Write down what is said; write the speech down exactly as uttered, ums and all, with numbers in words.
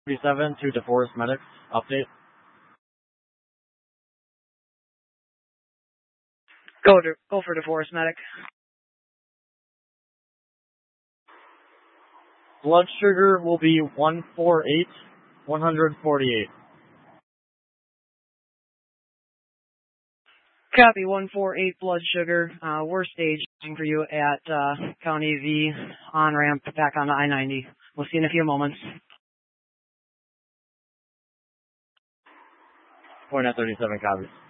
thirty-seven to DeForest Medics. Update. Go to go for DeForest Medic. Blood sugar will be one forty-eight, one forty-eight. Copy, one forty-eight blood sugar. Uh, we're staging for you at uh, County V on-ramp back on the I ninety. We'll see you in a few moments. Point at thirty-seven, copies.